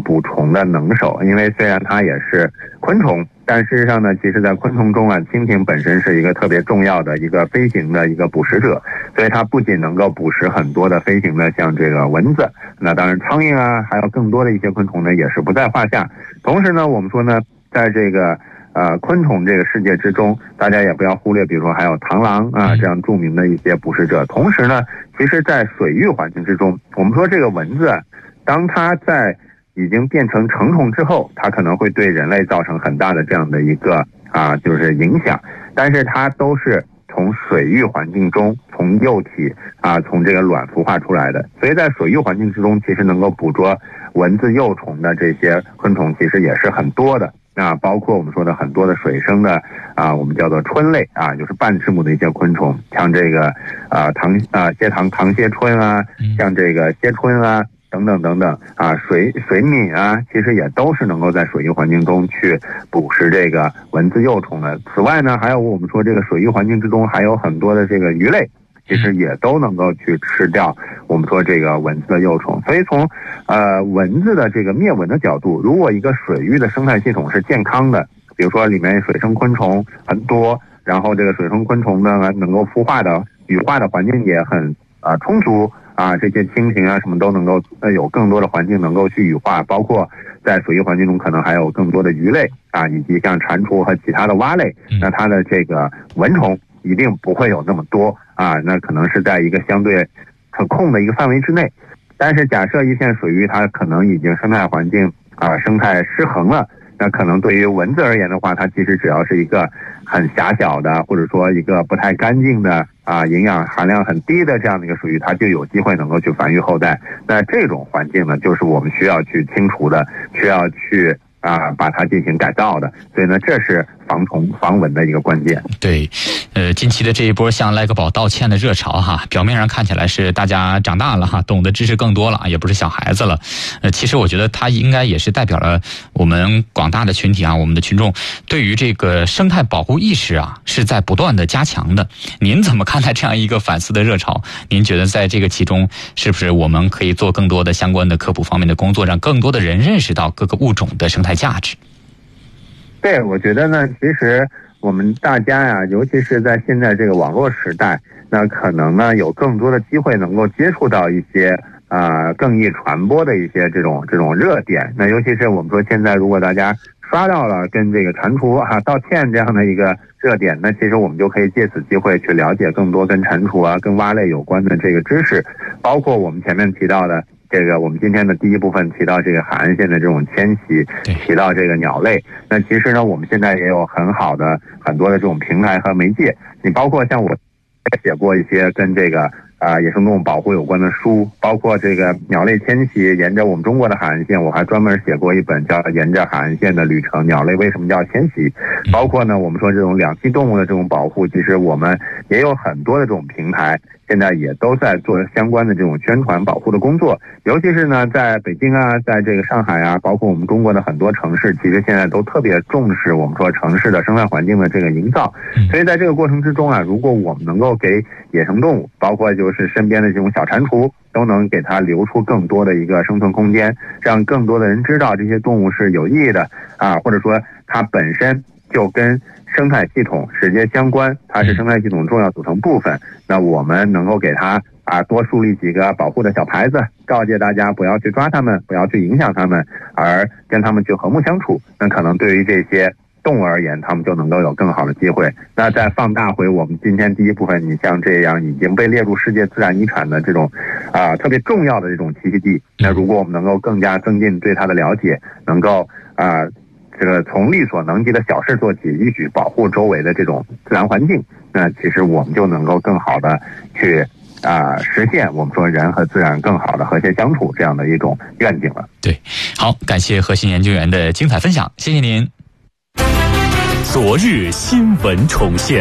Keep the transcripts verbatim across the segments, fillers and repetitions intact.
捕虫的能手。因为虽然它也是昆虫，但事实上呢，其实在昆虫中啊，蜻蜓本身是一个特别重要的一个飞行的一个捕食者，所以它不仅能够捕食很多的飞行的像这个蚊子，那当然苍蝇啊，还有更多的一些昆虫呢也是不在话下。同时呢，我们说呢，在这个呃昆虫这个世界之中，大家也不要忽略，比如说还有螳螂啊这样著名的一些捕食者。同时呢，其实在水域环境之中，我们说这个蚊子当它在已经变成成虫之后，它可能会对人类造成很大的这样的一个啊就是影响，但是它都是从水域环境中从幼体啊从这个卵孵化出来的，所以在水域环境之中其实能够捕捉蚊子幼虫的这些昆虫其实也是很多的啊，包括我们说的很多的水生的啊，我们叫做春类啊，就是半翅目的一些昆虫，像这个啊唐啊蟹唐唐蟹春啊，像这个蟹春啊等等等等啊，水水敏啊，其实也都是能够在水域环境中去捕食这个蚊子幼虫的。此外呢，还有我们说这个水域环境之中还有很多的这个鱼类，其实也都能够去吃掉我们说这个蚊子的幼虫。所以从呃蚊子的这个灭蚊的角度，如果一个水域的生态系统是健康的，比如说里面水生昆虫很多，然后这个水生昆虫呢能够孵化的羽化的环境也很啊、呃、充足啊，这些蜻蜓啊什么都能够呃有更多的环境能够去羽化，包括在水域环境中可能还有更多的鱼类啊，以及像蟾蜍和其他的蛙类，那它的这个蚊虫一定不会有那么多啊，那可能是在一个相对可控的一个范围之内。但是假设一片水域它可能已经生态环境啊生态失衡了，那可能对于蚊子而言的话，它其实只要是一个很狭小的，或者说一个不太干净的啊，营养含量很低的这样的一个水域，它就有机会能够去繁育后代。那这种环境呢，就是我们需要去清除的，需要去啊把它进行改造的。所以呢，这是防虫防蚊的一个关键。 对，呃，近期的这一波向赖个宝道歉的热潮哈，表面上看起来是大家长大了哈，懂得知识更多了，也不是小孩子了。呃，其实我觉得它应该也是代表了我们广大的群体啊，我们的群众对于这个生态保护意识啊是在不断的加强的。您怎么看待这样一个反思的热潮？您觉得在这个其中，是不是我们可以做更多的相关的科普方面的工作，让更多的人认识到各个物种的生态价值？ 对，我觉得呢，其实我们大家呀，尤其是在现在这个网络时代，那可能呢有更多的机会能够接触到一些啊、呃、更易传播的一些这种这种热点。那尤其是我们说现在如果大家刷到了跟这个蟾蜍啊道歉这样的一个热点，那其实我们就可以借此机会去了解更多跟蟾蜍啊跟蛙类有关的这个知识，包括我们前面提到的这个我们今天的第一部分提到这个海岸线的这种迁徙，提到这个鸟类，那其实呢我们现在也有很好的很多的这种平台和媒介，你包括像我写过一些跟这个啊、呃、野生动物保护有关的书，包括这个鸟类迁徙沿着我们中国的海岸线，我还专门写过一本叫《沿着海岸线的旅程：鸟类为什么叫迁徙》。包括呢我们说这种两栖动物的这种保护，其实我们也有很多的这种平台现在也都在做相关的这种宣传保护的工作，尤其是呢在北京啊，在这个上海啊，包括我们中国的很多城市，其实现在都特别重视我们说城市的生态环境的这个营造。所以在这个过程之中啊，如果我们能够给野生动物，包括就是身边的这种小蟾蜍，都能给它留出更多的一个生存空间，让更多的人知道这些动物是有意义的啊，或者说它本身就跟生态系统直接相关，它是生态系统重要组成部分，那我们能够给它啊多树立几个保护的小牌子，告诫大家不要去抓它们，不要去影响它们，而跟它们去和睦相处，那可能对于这些动物而言，它们就能够有更好的机会。那再放大回我们今天第一部分，你像这样已经被列入世界自然遗产的这种啊、呃、特别重要的这种栖息地，那如果我们能够更加增进对它的了解，能够啊、呃这个从力所能及的小事做起，一举保护周围的这种自然环境，那其实我们就能够更好的去啊、呃、实现我们说人和自然更好的和谐相处这样的一种愿景了。 对，好，感谢核心研究员的精彩分享，谢谢您。 昨日新闻重现，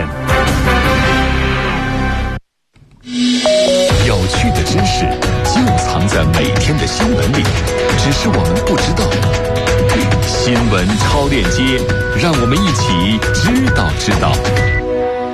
有趣的知识就藏在每天的新闻里，只是我们不知道。新闻超链接，让我们一起知道知道。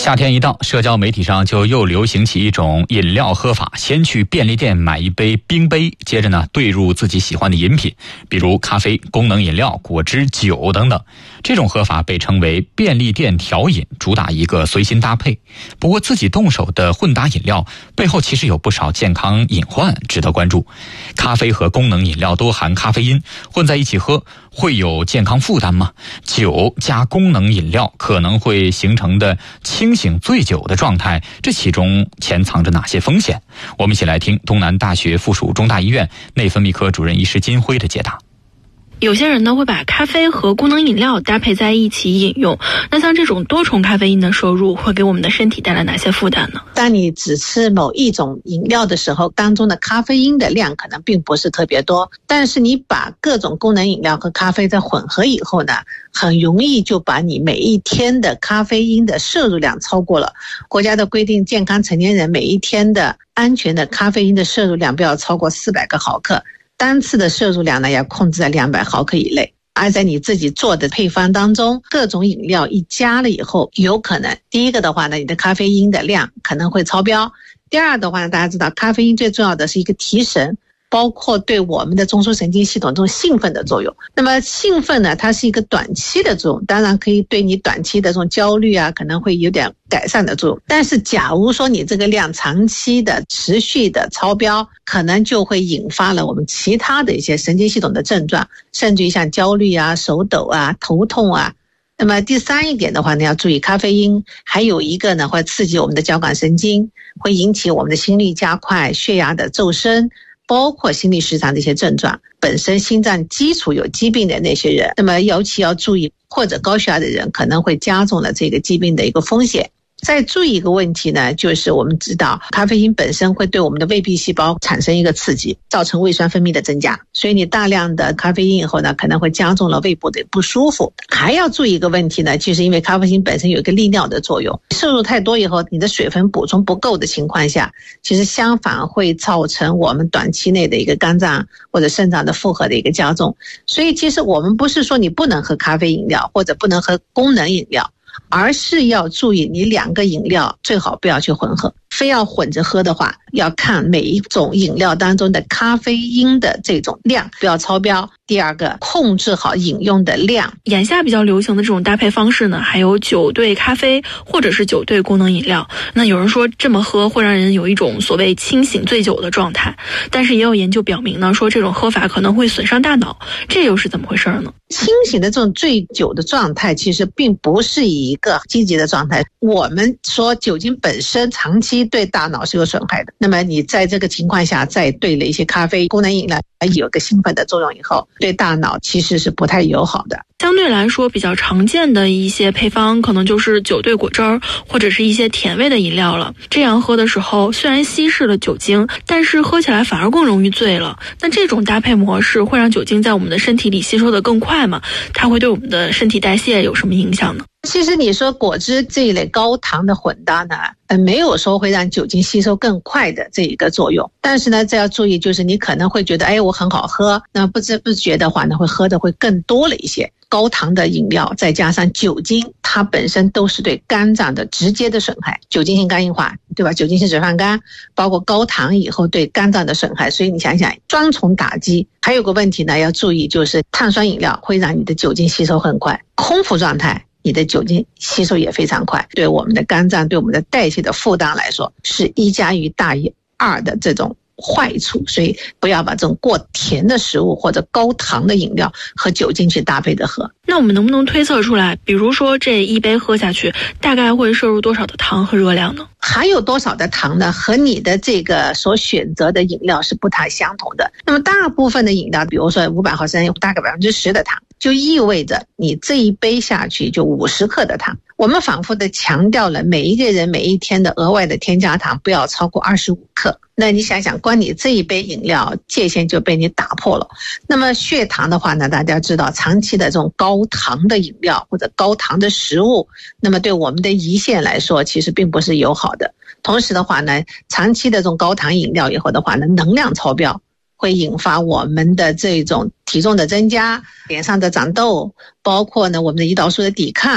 夏天一到，社交媒体上就又流行起一种饮料喝法，先去便利店买一杯冰杯，接着呢兑入自己喜欢的饮品，比如咖啡、功能饮料、果汁、酒等等。这种喝法被称为便利店调饮，主打一个随心搭配。不过自己动手的混搭饮料背后其实有不少健康隐患值得关注。咖啡和功能饮料都含咖啡因，混在一起喝会有健康负担吗？酒加功能饮料可能会形成的清醒醉酒的状态，这其中潜藏着哪些风险？我们一起来听东南大学附属中大医院内分泌科主任医师金辉的解答。 有些人呢会把咖啡和功能饮料搭配在一起饮用，那像这种多重咖啡因的摄入会给我们的身体带来哪些负担呢？ 当你只吃某一种饮料的时候，当中的咖啡因的量可能并不是特别多，但是你把各种功能饮料和咖啡在混合以后呢，很容易就把你每一天的咖啡因的摄入量超过了。国家的规定，健康成年人每一天的安全的咖啡因的摄入量不要超过四百个毫克，单次的摄入量呢要控制在两百毫克以内。而在你自己做的配方当中，各种饮料一加了以后，有可能第一个的话呢，你的咖啡因的量可能会超标。第二的话呢，大家知道咖啡因最重要的是一个提神，包括对我们的中枢神经系统这种兴奋的作用。那么兴奋呢，它是一个短期的作用，当然可以对你短期的这种焦虑啊，可能会有点改善的作用。但是假如说你这个量长期的持续的超标，可能就会引发了我们其他的一些神经系统的症状，甚至于像焦虑啊、手抖啊、头痛啊。那么第三一点的话呢，要注意咖啡因还有一个呢会刺激我们的交感神经，会引起我们的心率加快、血压的骤升，包括心律失常的一些症状。本身心脏基础有疾病的那些人，那么尤其要注意，或者高血压的人可能会加重了这个疾病的一个风险。再注意一个问题呢，就是我们知道咖啡因本身会对我们的胃壁细胞产生一个刺激，造成胃酸分泌的增加，所以你大量的咖啡因以后呢，可能会加重了胃部的不舒服。还要注意一个问题呢，就是因为咖啡因本身有一个利尿的作用，摄入太多以后，你的水分补充不够的情况下，其实相反会造成我们短期内的一个肝脏或者肾脏的负荷的一个加重。所以其实我们不是说你不能喝咖啡饮料或者不能喝功能饮料，而是要注意你两个饮料最好不要去混合。非要混着喝的话，要看每一种饮料当中的咖啡因的这种量不要超标。第二个，控制好饮用的量。 眼下比较流行的这种搭配方式呢，还有酒兑咖啡或者是酒兑功能饮料。那有人说这么喝会让人有一种所谓清醒醉酒的状态，但是也有研究表明呢，说这种喝法可能会损伤大脑，这又是怎么回事呢？ 清醒的这种醉酒的状态其实并不是一个积极的状态。我们说酒精本身长期对大脑是有损害的，那么你在这个情况下再兑了一些咖啡、功能饮料有个兴奋的作用以后，对大脑其实是不太友好的。 相对来说比较常见的一些配方可能就是酒兑果汁儿或者是一些甜味的饮料了。这样喝的时候虽然稀释了酒精，但是喝起来反而更容易醉了。那这种搭配模式会让酒精在我们的身体里吸收的更快吗？它会对我们的身体代谢有什么影响呢？ 其实你说果汁这一类高糖的混搭呢，呃，没有说会让酒精吸收更快的这一个作用。但是呢，这要注意，就是你可能会觉得，哎，我很好喝，那不知不觉的话呢，会喝的会更多了一些。高糖的饮料再加上酒精，它本身都是对肝脏的直接的损害，酒精性肝硬化，对吧？酒精性脂肪肝，包括高糖以后对肝脏的损害，所以你想想，双重打击。还有个问题呢，要注意，就是碳酸饮料会让你的酒精吸收很快，空腹状态你的酒精吸收也非常快，对我们的肝脏对我们的代谢的负担来说是一加于大于二的这种坏处。所以不要把这种过甜的食物或者高糖的饮料和酒精去搭配着喝。 那我们能不能推测出来，比如说这一杯喝下去大概会摄入多少的糖和热量呢？ 含有多少的糖呢，和你的这个所选择的饮料是不太相同的。那么大部分的饮料，比如说五百毫升大概 百分之十 的糖，就意味着你这一杯下去就五十克的糖。我们反复的强调了每一个人每一天的额外的添加糖不要超过二十五克。那你想想，光你这一杯饮料界限就被你打破了。那么血糖的话呢，大家知道长期的这种高糖的饮料或者高糖的食物，那么对我们的胰腺来说其实并不是友好的。同时的话呢，长期的这种高糖饮料以后的话呢，能量超标会引发我们的这种体重的增加，脸上的长痘，包括呢我们的胰岛素的抵抗，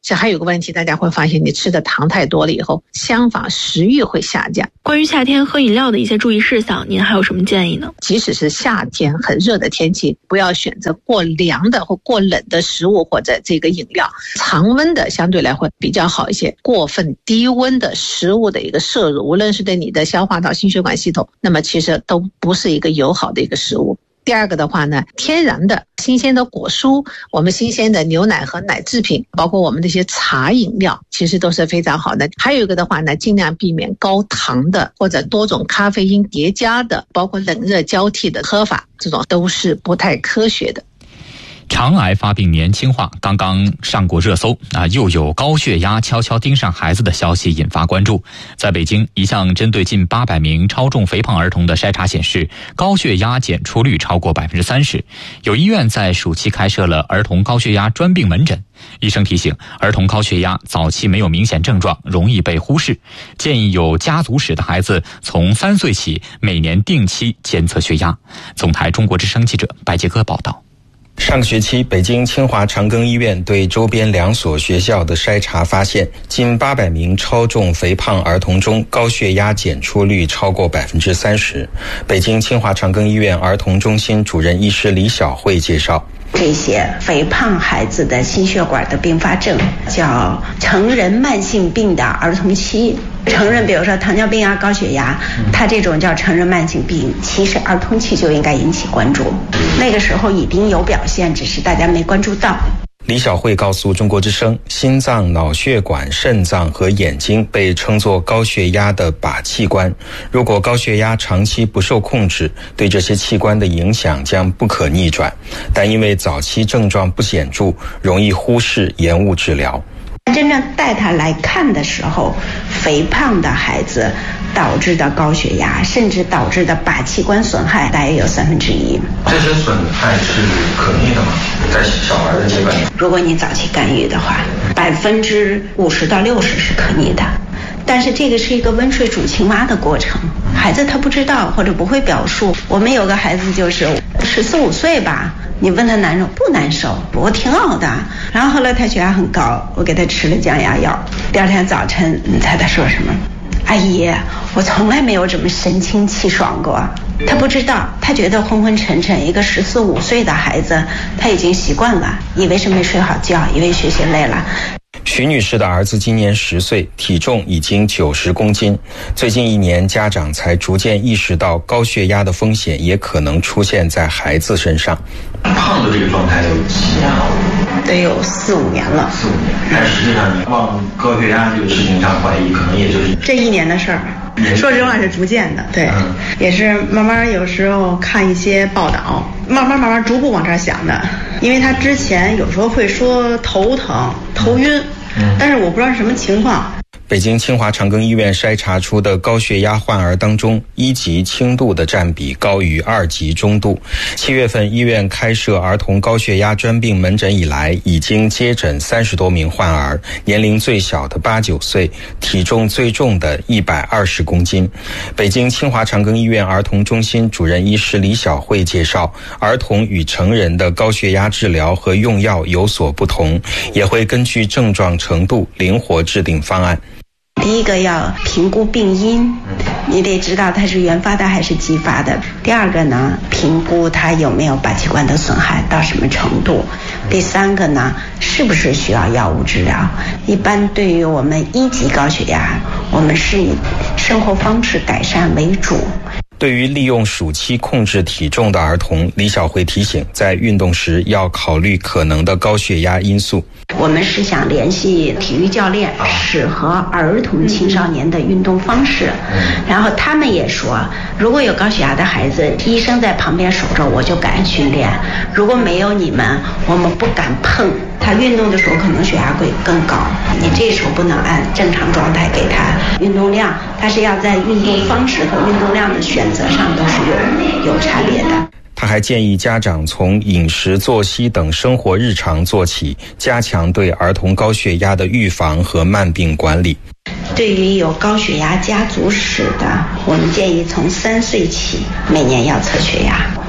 这还有个问题，大家会发现你吃的糖太多了以后，相反食欲会下降。 关于夏天喝饮料的一些注意事项，您还有什么建议呢？ 即使是夏天很热的天气，不要选择过凉的或过冷的食物或者这个饮料，常温的相对来会比较好一些。过分低温的食物的一个摄入，无论是对你的消化道、心血管系统，那么其实都不是一个友好的一个食物。第二个的话呢，天然的新鲜的果蔬，我们新鲜的牛奶和奶制品，包括我们这些茶饮料，其实都是非常好的。还有一个的话呢，尽量避免高糖的或者多种咖啡因叠加的，包括冷热交替的喝法，这种都是不太科学的。 肠癌发病年轻化刚刚上过热搜啊，又有高血压悄悄盯上孩子的消息引发关注。在北京，一项针对近八百名超重肥胖儿童的筛查显示，高血压检出率超过百分之三十。有医院在暑期开设了儿童高血压专病门诊。医生提醒，儿童高血压早期没有明显症状，容易被忽视，建议有家族史的孩子从三岁起每年定期监测血压。总台中国之声记者白杰哥报道。 上个学期，北京清华长庚医院对周边两所学校的筛查发现，近八百名超重肥胖儿童中，高血压检出率超过百分之三十。北京清华长庚医院儿童中心主任医师李晓慧介绍， 这些肥胖孩子的心血管的并发症叫成人慢性病的儿童期。成人比如说糖尿病啊、高血压，它这种叫成人慢性病，其实儿童期就应该引起关注，那个时候已经有表现，只是大家没关注到。 李晓慧告诉中国之声，心脏、脑血管、肾脏和眼睛被称作高血压的靶器官。如果高血压长期不受控制，对这些器官的影响将不可逆转，但因为早期症状不显著，容易忽视、延误治疗。 真正带他来看的时候，肥胖的孩子导致的高血压，甚至导致的靶器官损害大约有三分之一。 这些损害是可逆的吗？在小孩的阶段， 如果你早期干预的话，百分之五十到六十是可逆的。但是这个是一个温水煮青蛙的过程，孩子他不知道或者不会表述。我们有个孩子就是十四五岁吧，你问他难受不难受，我挺好的。然后后来他血压很高，我给他吃了降压药。第二天早晨，你猜他说什么？阿姨，我从来没有这么神清气爽过。他不知道，他觉得昏昏沉沉。一个十四五岁的孩子，他已经习惯了，以为是没睡好觉，以为学习累了。 徐女士的儿子今年十岁，体重已经九十公斤。最近一年，家长才逐渐意识到高血压的风险也可能出现在孩子身上。 胖的这个状态有几年了？ 得有四五年了。 四五年，但实际上你往高血压这个事情上怀疑，可能也就是这一年的事儿。说实话是逐渐的，对，嗯、也是慢慢有时候看一些报道，慢慢慢慢逐步往这儿想的。因为他之前有时候会说头疼、头晕，嗯、但是我不知道是什么情况。 北京清华长庚医院筛查出的高血压患儿当中，一级轻度的占比高于二级中度。七月份，医院开设儿童高血压专病门诊以来，已经接诊三十多名患儿，年龄最小的八九岁，体重最重的一百二十公斤。北京清华长庚医院儿童中心主任医师李晓慧介绍，儿童与成人的高血压治疗和用药有所不同，也会根据症状程度灵活制定方案。 第一个要评估病因，你得知道它是原发的还是继发的。第二个呢，评估它有没有靶器官的损害到什么程度。第三个呢，是不是需要药物治疗。一般对于我们一级高血压，我们是以生活方式改善为主。 对于利用暑期控制体重的儿童，李晓慧提醒，在运动时要考虑可能的高血压因素。 我们是想联系体育教练，适合儿童青少年的运动方式。然后他们也说，如果有高血压的孩子，医生在旁边守着，我就敢训练；如果没有你们，我们不敢碰。他运动的时候可能血压会更高，你这时候不能按正常状态给他运动量，他是要在运动方式和运动量的选择上都是有有差别的。 他还建议家长从饮食、作息等生活日常做起，加强对儿童高血压的预防和慢病管理。 对于有高血压家族史的，我们建议从三岁起每年要测血压。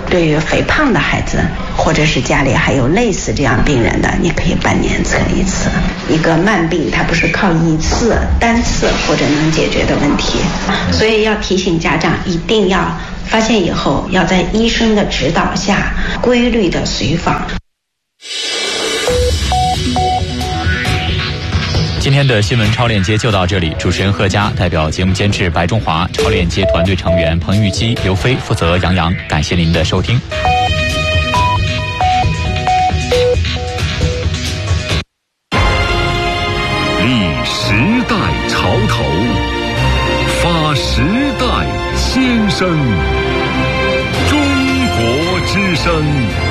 对于肥胖的孩子，或者是家里还有类似这样病人的，你可以半年测一次。一个慢病它不是靠一次单次或者能解决的问题，所以要提醒家长一定要发现以后要在医生的指导下规律的随访。 今天的新闻超链接就到这里，主持人贺佳，代表节目监制白中华，超链接团队成员彭玉基、刘飞，负责杨洋，感谢您的收听。 立时代潮头，发时代先声，中国之声。